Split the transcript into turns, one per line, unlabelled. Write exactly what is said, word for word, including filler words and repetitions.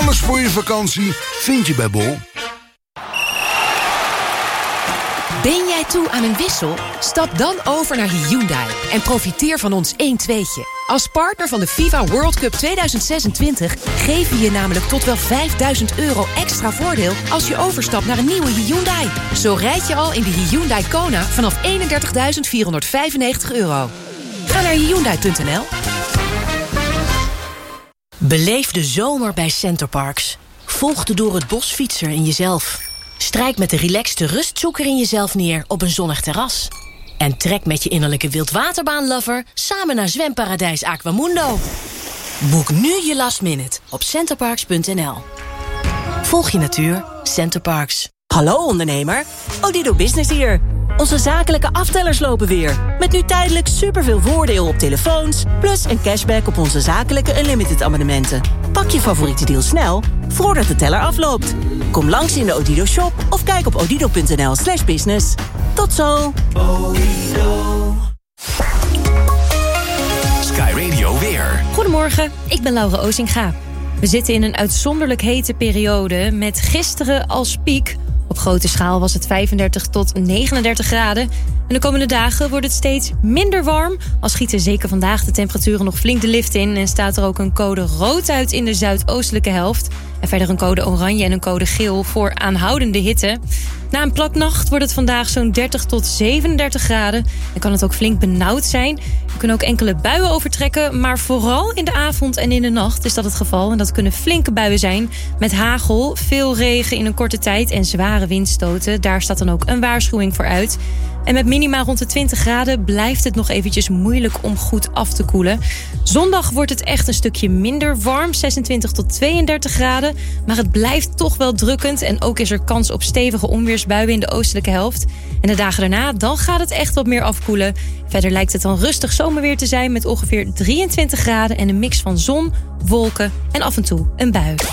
Alles voor je vakantie vind je bij Bol.
Ben jij toe aan een wissel? Stap dan over naar Hyundai en profiteer van ons één tweetje. Als partner van de FIFA World Cup tweeduizend zesentwintig geven we je namelijk tot wel vijfduizend euro extra voordeel als je overstapt naar een nieuwe Hyundai. Zo rijd je al in de Hyundai Kona vanaf eenendertigduizend vierhonderdvijfennegentig euro. Ga naar hyundai punt n l.
Beleef de zomer bij Centerparks. Volg de door het bos fietser in jezelf. Strijk met de relaxte rustzoeker in jezelf neer op een zonnig terras. En trek met je innerlijke wildwaterbaanlover samen naar zwemparadijs Aquamundo. Boek nu je last minute op centerparks punt n l. Volg je natuur, Centerparks.
Hallo ondernemer, Odido Business hier. Onze zakelijke aftellers lopen weer. Met nu tijdelijk superveel voordeel op telefoons... plus een cashback op onze zakelijke Unlimited abonnementen. Pak je favoriete deal snel, voordat de teller afloopt. Kom langs in de Odido shop of kijk op odido punt n l slash business. Tot zo!
Sky Radio weer.
Goedemorgen, ik ben Laura Ozinga. We zitten in een uitzonderlijk hete periode met gisteren als piek. Op grote schaal was het vijfendertig tot negenendertig graden. En de komende dagen wordt het steeds minder warm. Al schieten zeker vandaag de temperaturen nog flink de lift in. En staat er ook een code rood uit in de zuidoostelijke helft. En verder een code oranje en een code geel voor aanhoudende hitte. Na een plaknacht wordt het vandaag zo'n dertig tot zevenendertig graden. En kan het ook flink benauwd zijn. Er kunnen ook enkele buien overtrekken. Maar vooral in de avond en in de nacht is dat het geval. En dat kunnen flinke buien zijn. Met hagel, veel regen in een korte tijd en zware windstoten. Daar staat dan ook een waarschuwing voor uit. En met minima rond de twintig graden blijft het nog eventjes moeilijk om goed af te koelen. Zondag wordt het echt een stukje minder warm, zesentwintig tot tweeëndertig graden. Maar het blijft toch wel drukkend en ook is er kans op stevige onweersbuien in de oostelijke helft. En de dagen daarna, dan gaat het echt wat meer afkoelen. Verder lijkt het dan rustig zomerweer te zijn met ongeveer drieëntwintig graden en een mix van zon, wolken en af en toe een bui.